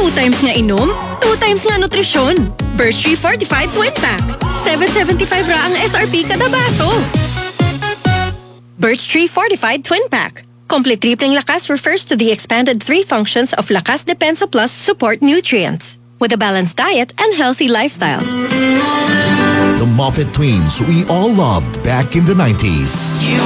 2 times nga inom, 2 times nga nutrisyon. Birch Tree Fortified Twin Pack. 7.75 ra ang SRP kada baso. Birch Tree Fortified Twin Pack. Complete tripling lakas refers to the expanded 3 functions of Lakas Depensa Plus support nutrients. With a balanced diet and healthy lifestyle. The Moffat Twins we all loved back in the 90s.